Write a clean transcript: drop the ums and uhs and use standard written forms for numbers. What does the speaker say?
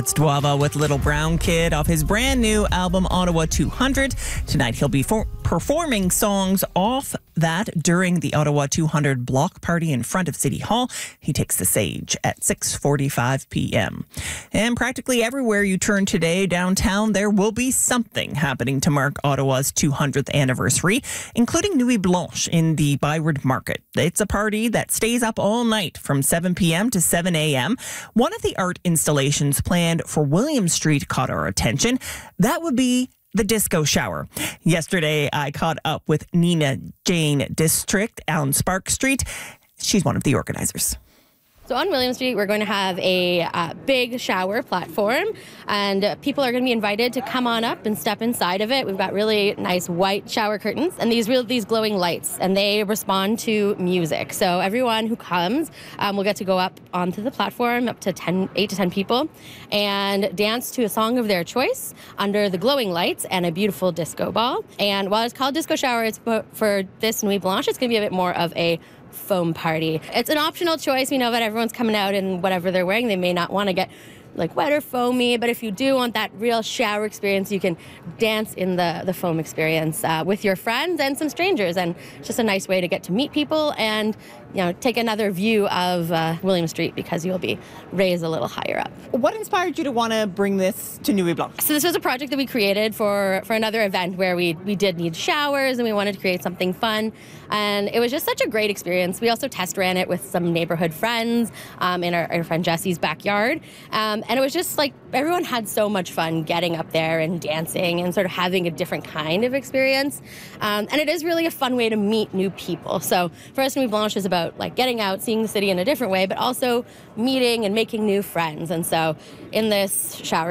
It's Dwava with Little Brown Kid off his brand new album Ottawa 200. Tonight he'll be performing songs off that during the Ottawa 200 block party in front of City Hall. He takes the stage at 6:45 p.m. And practically everywhere you turn today downtown, there will be something happening to mark Ottawa's 200th anniversary, including Nuit Blanche in the Byward Market. It's a party that stays up all night from 7 p.m. to 7 a.m. One of the art installations planned for William Street caught our attention. That would be the disco shower. Yesterday, I caught up with Nina Jane District on Spark Street. She's one of the organizers. So on William Street, we're going to have a big shower platform, and people are going to be invited to come on up and step inside of it. We've got really nice white shower curtains and these glowing lights, and they respond to music. So everyone who comes will get to go up onto the platform, up to 8 to 10 people, and dance to a song of their choice under the glowing lights and a beautiful disco ball. And while it's called disco shower, it's for this Nuit Blanche, it's going to be a bit more of a foam party. It's an optional choice. We know that everyone's coming out in whatever they're wearing. They may not want to get like wet or foamy, but if you do want that real shower experience, you can dance in the foam experience with your friends and some strangers, and it's just a nice way to get to meet people and take another view of William Street, because you'll be raised a little higher up. What inspired you to want to bring this to Nuit Blanche? So this was a project that we created for another event where we did need showers, and we wanted to create something fun, and it was just such a great experience. We also test ran it with some neighborhood friends in our friend Jesse's backyard, and it was just like everyone had so much fun getting up there and dancing and sort of having a different kind of experience, and it is really a fun way to meet new people. So for us, Nuit Blanche is about like getting out, seeing the city in a different way, but also meeting and making new friends. And so in this shower